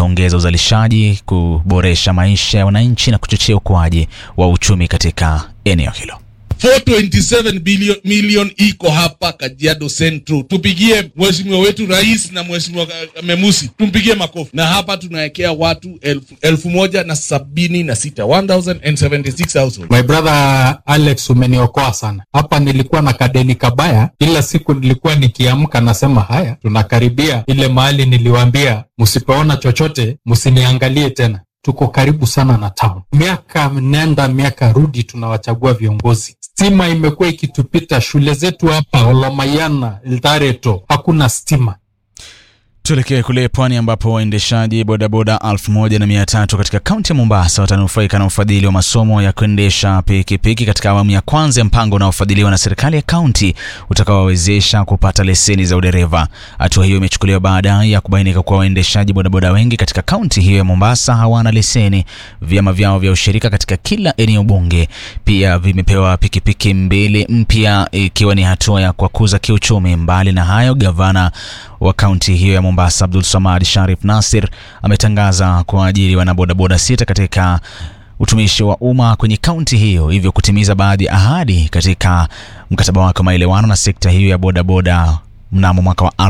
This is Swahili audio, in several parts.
itaongeza uzalishaji, kuboresha maisha ya wananchi na kuchochea ukuaji wa uchumi katika eneo hilo. 427 million iko hapa Kajiado Central. Tupigie mheshimiwa wetu rais na mheshimiwa Memusi, tumpigie makofi. Na hapa tunawekea watu 1076 households. My brother Alex, umeniokoa sana. Hapa nilikuwa na kadeni kabaya, kila siku nilikuwa nikiamka nasema haya tunakaribia ile mahali niliwaambia msipoona chochote msiniangalie tena. Tuko karibu sana na town. Miaka nenda miaka rudi tunawachagua viongozi. Stima imekuwa ikitupita, shule zetu hapa Olamayana, Eldareto hakuna stima. Tuelekee kule pwani ambapo waendeshaji bodaboda 1300 katika kaunti ya Mombasa watanufaika na ufadhili wa masomo ya kuendesha pikipiki katika awamu ya kwanza ya mpango unaofadhiliwa na serikali ya kaunti utakaowawezesha kupata leseni za udereva. Hatua hiyo imechukuliwa baada ya kubainika kuwa waendeshaji bodaboda wengi katika kaunti hiyo ya Mombasa hawana leseni. Vyama vyao vya ushirika katika kila eneo bunge pia vimepewa pikipiki mbili mpya, ikiwa ni hatua ya kukuza kiuchumi. Mbali na hayo, gavana wa kaunti hiyo ya Mombasa Abdul Samad Sharif Nasir ametangaza kuajiri wanabodaboda 6 katika utumishi wa umma kwenye kaunti hiyo, hivyo kutimiza baadhi ya ahadi katika mkataba wake wa maelewano na sekta hiyo ya bodaboda mnamo mwaka wa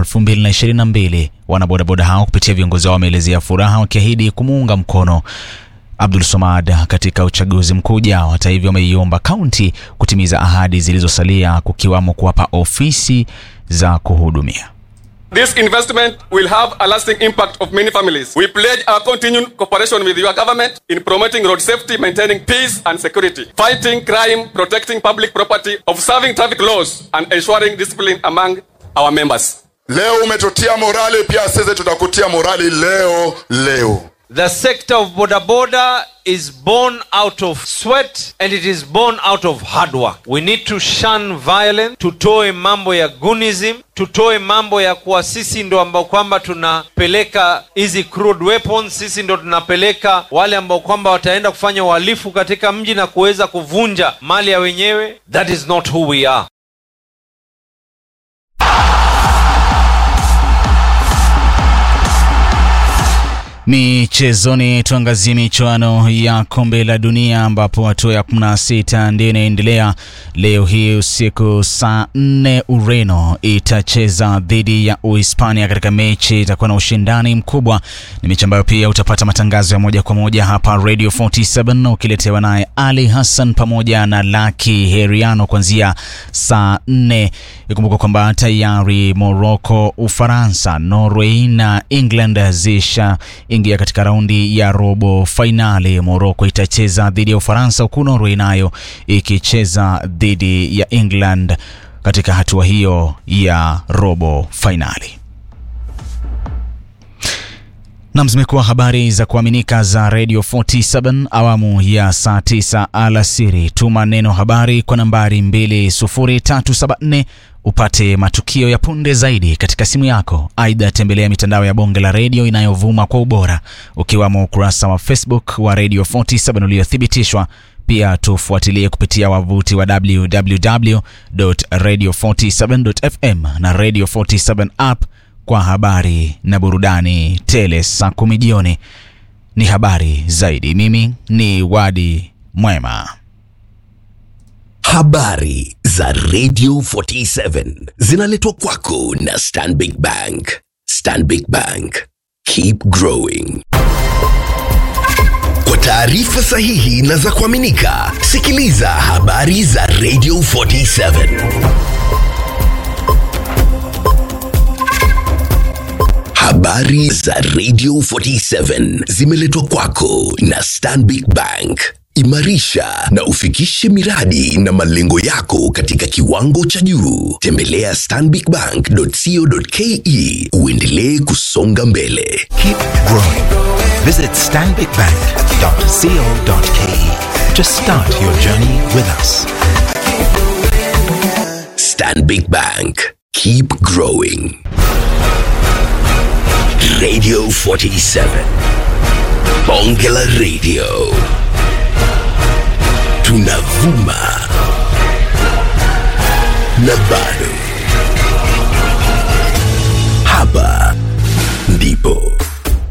2022. Wanabodaboda hao kupitia viongozi wao wameelezea furaha, wakiahidi kumuunga mkono Abdul Samad katika uchaguzi mkuu ujao. Hata hivyo, wameiomba kaunti kutimiza ahadi zilizosalia, kukiwamo kuwapa ofisi za kuhudumia. This investment will have a lasting impact of many families. We pledge our continued cooperation with your government in promoting road safety, maintaining peace and security, fighting crime, protecting public property, observing traffic laws and ensuring discipline among our members. Leo umetutia morali, pia sisi tutakutia morali leo. The sector of Boda Boda is born out of sweat and it is born out of hard work. We need to shun violence, tutoe mambo ya gunism, tutoe mambo ya kuwa sisi ndo ambao kwamba tunapeleka hizi crude weapons, sisi ndo tunapeleka wale ambao kwamba wataenda kufanya uhalifu katika mji na kuweza kuvunja mali ya wenyewe. That is not who we are. Michezoni, tuangazie michuano ya kombe la dunia ambapo hatua ya 16 ndio inaendelea. Leo hii usiku saa 4 Ureno itacheza dhidi ya Uhispania katika mechi itakuwa na ushindani mkubwa. Ni mechi ambayo pia utapata matangazo ya moja kwa moja hapa Radio 47 ukiletewa naye Ali Hassan pamoja na Lucky Heriano kuanzia saa 4. Ikumbuka kwamba tayari Morocco, Ufaransa, Norway na England zisha ingia katika raundi ya robo finali. Morocco itacheza dhidi ya Ufaransa, huku Norway nayo ikicheza dhidi ya England katika hatua hiyo ya robo finali. Na zimekuwa habari za kuaminika za Radio 47 awamu ya saa 9 alasiri. Tuma neno habari kwa nambari 20374 upate matukio ya punde zaidi katika simu yako. Aidha, tembelea mitandao ya Bonge la Radio inayovuma kwa ubora, ukiwamo ukurasa wa Facebook wa Radio 47 uliothibitishwa. Pia tufuatilie kupitia wavuti wa www.radio47.fm na Radio 47 app kwa habari na burudani tele. Saa 10 jioni ni habari zaidi. Mimi ni Wadi Mwema. Habari za Radio 47 zinaletwa kwako na Stanbic Bank. Stanbic Bank, keep growing. Kwa taarifa sahihi na za kuaminika, sikiliza habari za Radio 47. Habari za Radio 47 zimeletwa kwako na Stanbic Bank. Imarisha na ufikishe miradi na malengo yako katika kiwango cha juu. Tembelea stanbicbank.co.ke uendelee kusonga mbele. Keep growing. Visit stanbicbank.co.ke to start your journey with us. Stanbic Bank. Keep growing. Radio 47. Bonge la Radio. Tunavuma na bado hapa ndipo